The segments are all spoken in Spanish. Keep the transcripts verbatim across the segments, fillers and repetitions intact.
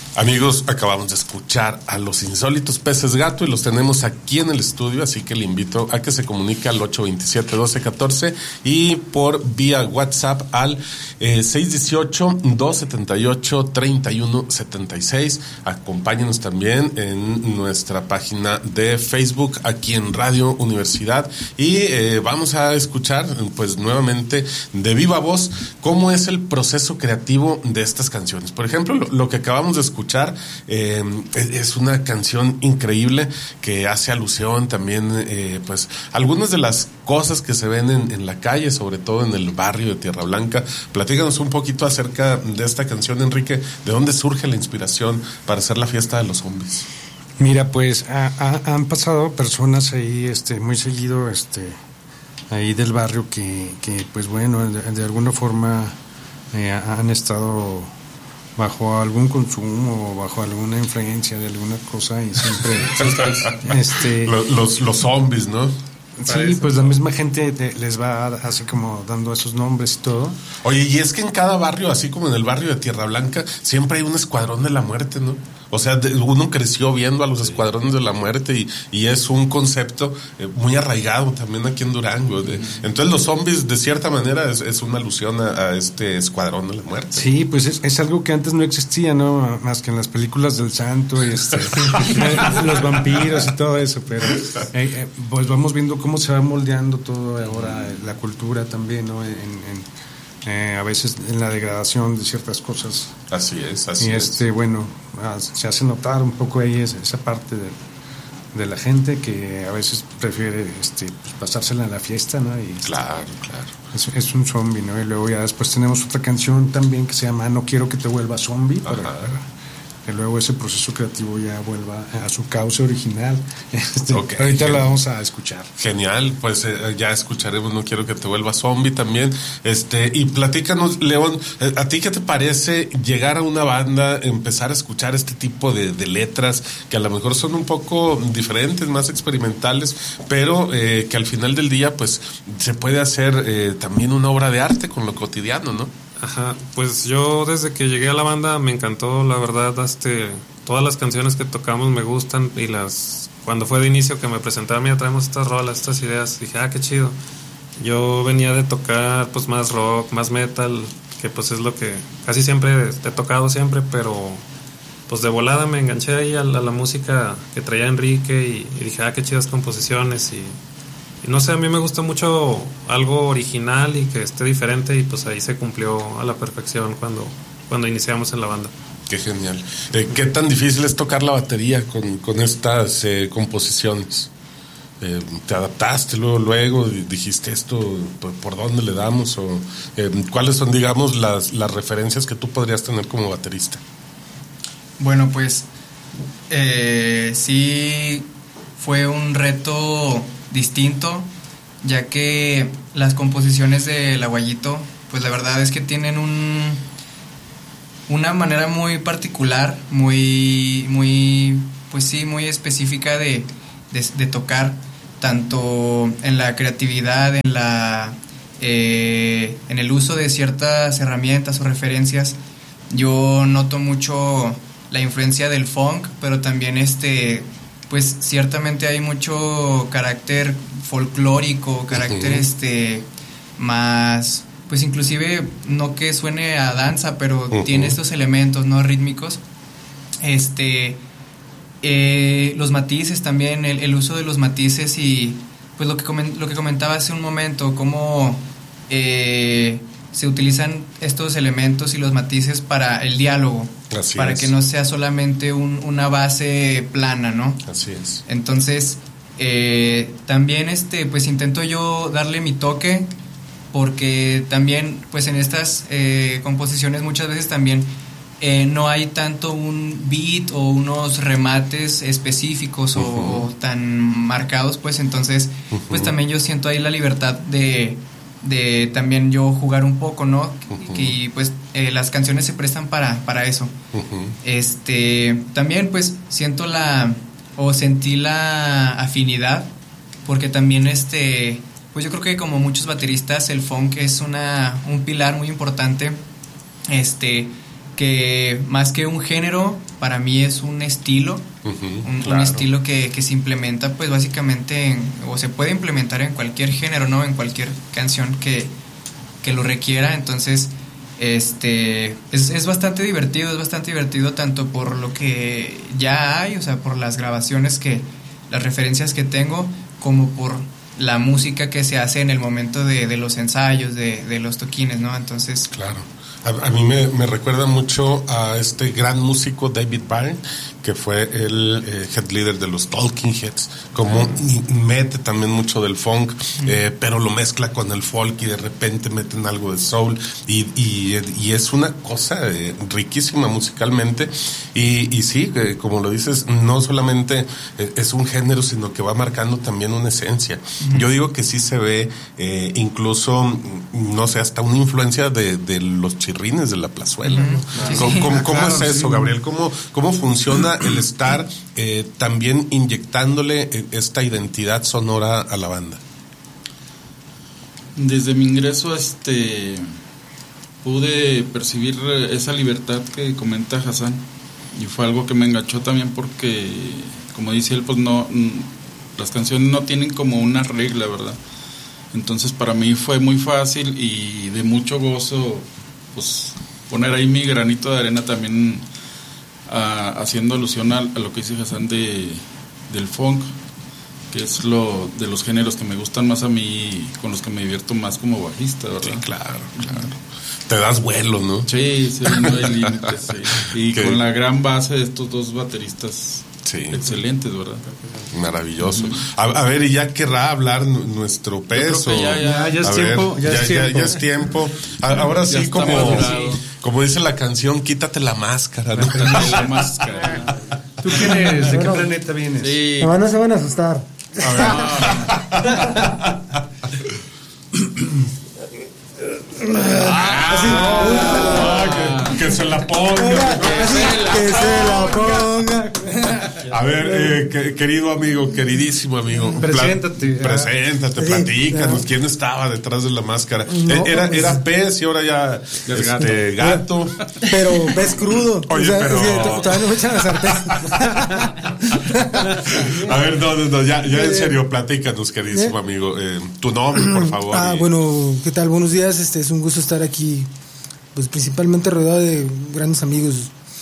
Amigos, acabamos de escuchar a los insólitos Peces Gato y los tenemos aquí en el estudio, así que le invito a que se comunique al ocho veintisiete doce catorce y por vía WhatsApp al eh, seis dieciocho dos setenta y ocho treinta y uno setenta y seis. Acompáñenos también en nuestra página de Facebook aquí en Radio Universidad y eh, vamos a escuchar pues nuevamente de viva voz cómo es el proceso creativo de estas canciones. Por ejemplo, lo, lo que acabamos de escuchar escuchar eh, es una canción increíble que hace alusión también eh, pues algunas de las cosas que se ven en, en la calle, sobre todo en el barrio de Tierra Blanca. Platícanos un poquito acerca de esta canción, Enrique. ¿De dónde surge la inspiración para hacer la fiesta de los zombies? Mira, pues a, a, han pasado personas ahí este muy seguido este ahí del barrio que, que pues bueno, de, de alguna forma eh, han estado bajo algún consumo o bajo alguna influencia de alguna cosa y siempre este los, los, los zombies, ¿no? Sí, parece, pues la misma gente te, les va así como dando esos nombres y todo. Oye, y es que en cada barrio, así como en el barrio de Tierra Blanca, siempre hay un escuadrón de la muerte, ¿no? O sea, de, uno creció viendo a los escuadrones de la muerte y, y es un concepto eh, muy arraigado también aquí en Durango. De, entonces los zombies, de cierta manera, es, es una alusión a, a este escuadrón de la muerte. Sí, pues es, es algo que antes no existía, ¿no? Más que en las películas del santo y este, los vampiros y todo eso, pero eh, eh, pues vamos viendo cómo se va moldeando todo ahora, la cultura también, ¿no? En, en, Eh, a veces en la degradación de ciertas cosas. Así es, así y este, es. bueno, se hace notar un poco ahí esa, esa parte de, de la gente que a veces prefiere este, pues, pasársela en la fiesta, ¿no? Y claro, claro. Es, es un zombie, ¿no? Y luego ya después tenemos otra canción también que se llama No quiero que te vuelvas zombie, para, para que luego ese proceso creativo ya vuelva a su causa original. Este, okay, ahorita genial. La vamos a escuchar. Genial, pues eh, ya escucharemos No quiero que te vuelvas zombie también. Este, y platícanos, León, eh, ¿a ti qué te parece llegar a una banda, empezar a escuchar este tipo de, de letras que a lo mejor son un poco diferentes, más experimentales, pero eh, que al final del día pues se puede hacer eh, también una obra de arte con lo cotidiano, ¿no? Ajá, pues yo desde que llegué a la banda me encantó, la verdad, este, todas las canciones que tocamos me gustan y las cuando fue de inicio que me presentaba, mira, traemos estas rolas, estas ideas, dije, ah, qué chido. Yo venía de tocar pues más rock, más metal, que pues es lo que casi siempre he tocado siempre, pero pues de volada me enganché ahí a la, a la música que traía Enrique y, y dije, ah, qué chidas composiciones y Y no sé, a mí me gusta mucho algo original y que esté diferente y pues ahí se cumplió a la perfección cuando, cuando iniciamos en la banda. Qué genial. Eh, ¿Qué tan difícil es tocar la batería con, con estas eh, composiciones? Eh, ¿Te adaptaste luego, luego dijiste esto, por, por dónde le damos? O eh, ¿cuáles son, digamos, las, las referencias que tú podrías tener como baterista? Bueno, pues eh, sí fue un reto distinto, ya que las composiciones de El Aguayito, pues la verdad es que tienen un una manera muy particular, muy muy pues sí, muy específica de, de, de tocar, tanto en la creatividad, en la eh, en el uso de ciertas herramientas o referencias. Yo noto mucho la influencia del funk, pero también este pues ciertamente hay mucho carácter folclórico, carácter uh-huh. este más, pues inclusive no que suene a danza, pero uh-huh. tiene estos elementos no rítmicos, este eh, los matices también, el, el uso de los matices y pues lo que coment- lo que comentaba hace un momento, cómo eh, se utilizan estos elementos y los matices para el diálogo. Así para es. Que no sea solamente un, una base plana, ¿no? Así es. Entonces, eh, también este, pues intento yo darle mi toque, porque también, pues en estas eh, composiciones muchas veces también eh, no hay tanto un beat o unos remates específicos uh-huh. o, o tan marcados, pues entonces, uh-huh. pues también yo siento ahí la libertad de de también yo jugar un poco, ¿no? Uh-huh. Y pues eh, las canciones se prestan para, para eso. Uh-huh. Este, también pues siento la, o sentí la afinidad, porque también este, pues yo creo que como muchos bateristas el funk es una, un pilar muy importante, este, que más que un género, para mí es un estilo, uh-huh, un, claro. un estilo que, que se implementa pues básicamente en, o se puede implementar en cualquier género, ¿no? En cualquier canción que, que lo requiera. Entonces este es, es bastante divertido, es bastante divertido tanto por lo que ya hay, o sea, por las grabaciones que, las referencias que tengo, como por la música que se hace en el momento de, de los ensayos, de, de los toquines, ¿no? Entonces, claro. A, a mí me, me recuerda mucho a este gran músico David Byrne, que fue el eh, head leader de los Talking Heads, como y mete también mucho del funk, eh, pero lo mezcla con el folk y de repente meten algo de soul y, y, y es una cosa eh, riquísima musicalmente y, y sí, eh, como lo dices, no solamente eh, es un género, sino que va marcando también una esencia. Uh-huh. Yo digo que sí se ve eh, incluso, no sé, hasta una influencia de, de los chirrines de la plazuela, ¿no? Uh-huh. ¿Cómo, sí, cómo, ¿cómo claro, es eso, sí. Gabriel? ¿Cómo, cómo funciona el estar eh, también inyectándole esta identidad sonora a la banda? Desde mi ingreso este pude percibir esa libertad que comenta Hassan y fue algo que me enganchó también porque, como dice él, pues no, las canciones no tienen como una regla, ¿verdad? Entonces para mí fue muy fácil y de mucho gozo pues poner ahí mi granito de arena también, Uh, haciendo alusión a, a lo que dice Hassan de, del funk, que es lo de los géneros que me gustan más a mí, con los que me divierto más como bajista, ¿verdad? Sí, claro, claro. Te das vuelo, ¿no? Sí, sí, no hay límites, sí. Y ¿qué? Con la gran base de estos dos bateristas, sí, excelentes, ¿verdad? Maravilloso. A, a ver, y ya querrá hablar nuestro peso. Ya, ya, ya, es ver, tiempo, ya, ya, es ya, tiempo. Ya es tiempo. A, ahora sí, como, como dice la canción, quítate la máscara, ¿no? Quítate la máscara. ¿Tú quién eres? ¿De qué planeta vienes? Sí. No, no se van a asustar. A ver. Ah, que, que se la ponga. Que se la ponga. A ver, eh, que, querido amigo, queridísimo amigo. Preséntate. Pla- preséntate, sí, platícanos. ¿Quién estaba detrás de la máscara? No, era, pues, era pez y ahora ya este, gato. gato. Pero pez crudo. Oye, o sea, pero... es que todavía no me echan la sartén. A ver, no, no, no, ya, ya en serio, platícanos, queridísimo ¿Eh? amigo. Eh, tu nombre, por favor. Ah, y... bueno, ¿qué tal? Buenos días. Este es un gusto estar aquí, pues principalmente rodeado de grandes amigos.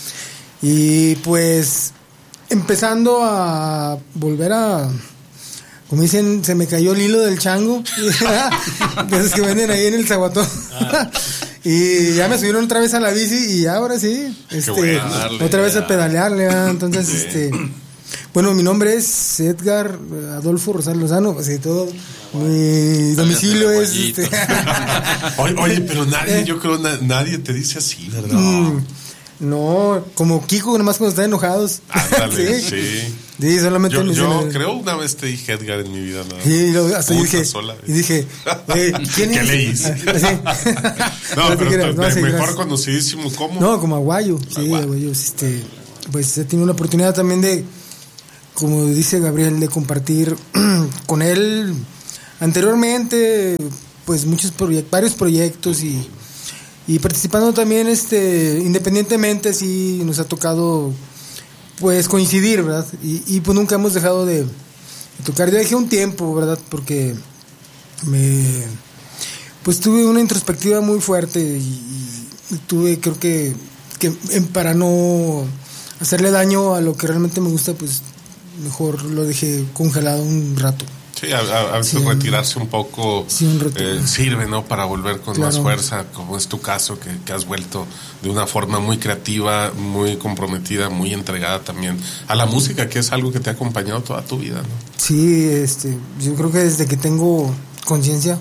Y pues empezando a volver a, como dicen, se me cayó el hilo del chango. Esos que venden ahí en el Zaguatón. Ah. Y ya me subieron otra vez a la bici y ahora sí, este, darle, otra vez a pedalearle. ¿verdad? Entonces, sí. este, bueno, mi nombre es Edgar Adolfo Rosales Lozano, así todo. Mi domicilio es este. oye, oye, pero nadie, yo creo na, nadie te dice así, ¿verdad? Mm, no, como Kiko, nomás cuando están enojados. Ándale, sí. sí. Sí, solamente yo, me yo dicen, creo una vez te dije Edgar en mi vida, ¿no? Sí, lo, hasta Puta dije, sola, y dije, eh, ¿quién ¿qué es? le hice? no, pero te, no, sí, mejor conocidísimo como. No, como Aguayo, sí, Aguayo. Aguayo, este, pues he tenido la oportunidad también de, como dice Gabriel, de compartir con él anteriormente, pues muchos proyectos, varios proyectos y, y participando también, este, independientemente, sí nos ha tocado, pues coincidir, ¿verdad? Y, y pues nunca hemos dejado de, de tocar. Yo dejé un tiempo, ¿verdad? Porque me, pues tuve una introspectiva muy fuerte y, y tuve, creo que, que para no hacerle daño a lo que realmente me gusta, pues mejor lo dejé congelado un rato. Sí, a, a, a veces sí, retirarse un poco sí, un eh, sirve, ¿no? Para volver con claro. más fuerza, como es tu caso, que, que has vuelto de una forma muy creativa, muy comprometida, muy entregada también a la música, que es algo que te ha acompañado toda tu vida, ¿no? Sí, este, yo creo que desde que tengo conciencia,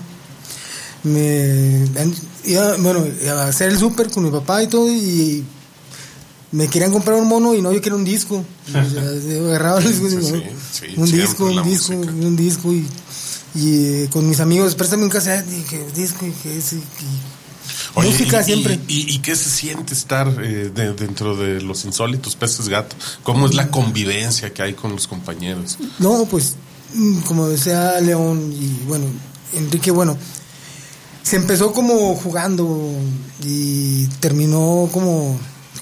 me iba, bueno, a hacer el súper con mi papá y todo, y me querían comprar un mono y no, yo quería un disco. O sea, agarraba el disco, sí, sí, sí, un, disco un disco, un disco, un disco y, y eh, con mis amigos, préstame un cassette y que disco y que ese. Oye, música y, siempre. Y, y, ¿Y qué se siente estar eh, de, dentro de los insólitos peces gato? ¿Cómo es la convivencia que hay con los compañeros? No, pues, como decía León y bueno, Enrique, bueno, se empezó como jugando y terminó como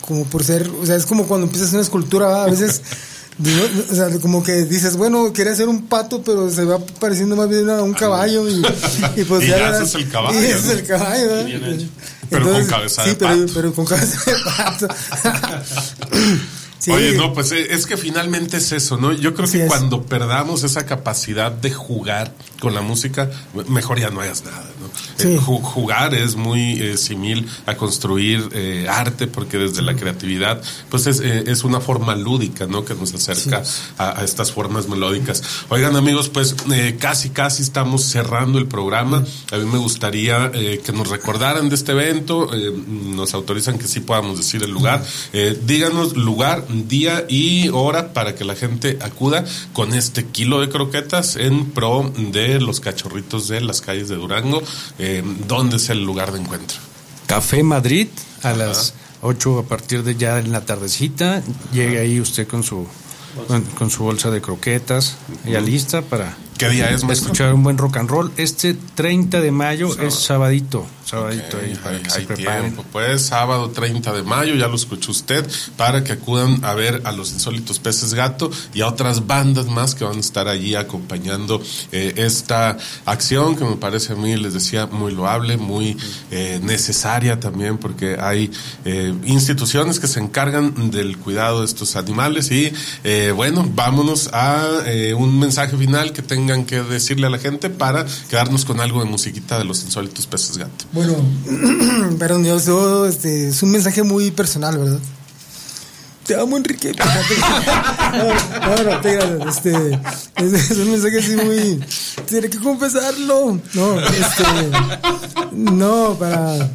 como por ser, o sea, es como cuando empiezas una escultura, ¿verdad? A veces, o sea, como que dices, bueno, quería hacer un pato, pero se va pareciendo más bien a un caballo y, y pues y ya, ya era, haces el caballo, y ese ¿no? es el caballo, ¿verdad? Pero Entonces, con cabeza sí, de pero, pato. pero con cabeza de pato. Sí. Oye, no, pues es que finalmente es eso, ¿no? Yo creo Así que es. cuando perdamos esa capacidad de jugar con la música, mejor ya no hagas nada, ¿no? Sí. Eh, ju- jugar es muy eh, simil a construir eh, arte, porque desde la creatividad, pues es, eh, es una forma lúdica, ¿no? Que nos acerca Sí. a, a estas formas melódicas. Oigan, amigos, pues eh, casi, casi estamos cerrando el programa. A mí me gustaría eh, que nos recordaran de este evento. Eh, nos autorizan que sí podamos decir el lugar. Eh, díganos lugar, día y hora para que la gente acuda con este kilo de croquetas en pro de los cachorritos de las calles de Durango. Eh, ¿Dónde es el lugar de encuentro? Café Madrid a las ocho a partir de ya en la tardecita. Llegue ahí usted con su con, con su bolsa de croquetas ya lista para ¿Qué día es, maestro? escuchar un buen rock and roll. Este treinta de mayo es sabadito, sabadito Ok, ahí para hay, que se hay preparen. tiempo. Pues sábado treinta de mayo, ya lo escuchó usted, para que acudan a ver a los Insólitos Peces Gato y a otras bandas más que van a estar allí acompañando eh, esta acción que me parece a mí, les decía, muy loable, muy eh, necesaria también, porque hay eh, instituciones que se encargan del cuidado de estos animales. Y eh, bueno, vámonos a eh, un mensaje final que tengan que decirle a la gente para quedarnos con algo de musiquita de los Insólitos Peces Gato. Bueno, perdón, yo, yo, este, es un mensaje muy personal, ¿verdad? Te amo, Enrique. No, no, no, te creas, este, es, es un mensaje así muy... Tiene que confesarlo. No, este... No, para...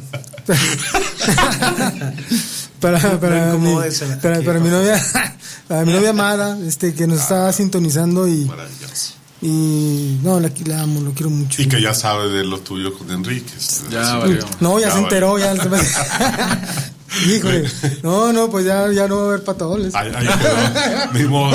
Para, para, mi, para, para mi novia, para mi novia amada, este, que nos está sintonizando y... Maravilloso. Y no, la, la amo, lo quiero mucho. Y que ya sabe de lo tuyo con Enrique. Ya valió. No, ya, Ya se valió. enteró, ya. Híjole. No, no, pues ya, ya no va a haber patadoles. Ahí, ahí quedó. Ni modo.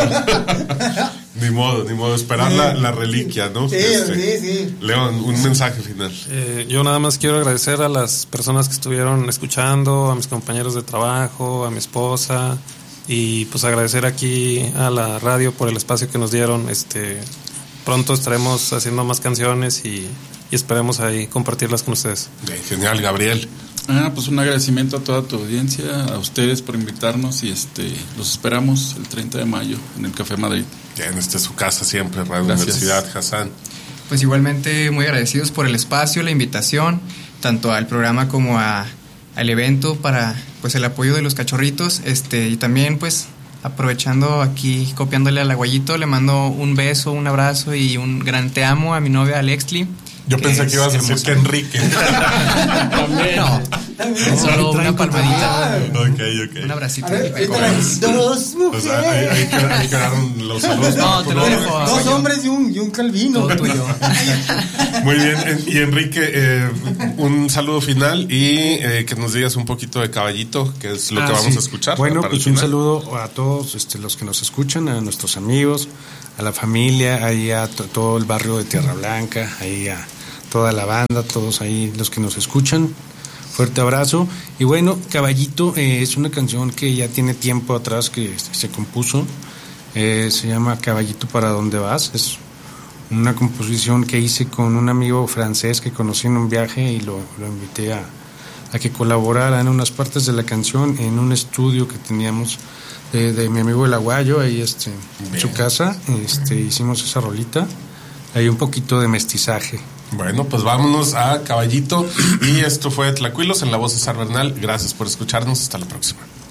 Ni modo, ni modo. Esperar la, la reliquia, ¿no? Sí, Este, sí, sí. León, un mensaje final. Eh, yo nada más quiero agradecer a las personas que estuvieron escuchando, a mis compañeros de trabajo, a mi esposa, y pues agradecer aquí a la radio por el espacio que nos dieron. Este, pronto estaremos haciendo más canciones y, y esperemos ahí compartirlas con ustedes. Bien, genial, Gabriel. Ah, pues un agradecimiento a toda tu audiencia, a ustedes por invitarnos y este los esperamos el treinta de mayo en el Café Madrid. Bien, esta es su casa siempre, Radio Gracias. Universidad, Hassan. Pues igualmente muy agradecidos por el espacio, la invitación, tanto al programa como a, al evento, para pues el apoyo de los cachorritos, este y también pues aprovechando aquí, copiándole al aguayito, le mando un beso, un abrazo y un gran te amo a mi novia Alexli. Yo pensé que ibas a decir que Enrique. No, solo una palmadita, Ok, ok. un abracito. A ver, y me ahí están comes. las dos Pues ahí, ahí, mujeres. ahí quedaron- ahí quedaron los saludos. No, para te tu lo novia. dejo. Dos hombres y un, y un calvino. Todo tuyo. Muy bien, en- y Enrique, eh, un saludo final y eh, que nos digas un poquito de Caballito, que es lo que Ah, vamos sí. a escuchar. Bueno, para el pues un final. saludo a todos este, los que nos escuchan, a nuestros amigos, a la familia, ahí a to- todo el barrio de Tierra Blanca, ahí a toda la banda, todos ahí los que nos escuchan. Fuerte abrazo. Y bueno, Caballito eh, es una canción que ya tiene tiempo atrás que se compuso. Eh, se llama Caballito, ¿para dónde vas? Es una composición que hice con un amigo francés que conocí en un viaje y lo, lo invité a, a que colaborara en unas partes de la canción en un estudio que teníamos de, de mi amigo El Aguayo, ahí este, en su casa. Este, hicimos esa rolita. Hay un poquito de mestizaje. Bueno, pues vámonos a Caballito. Y esto fue Tlacuilos en la voz de César Bernal. Gracias por escucharnos. Hasta la próxima.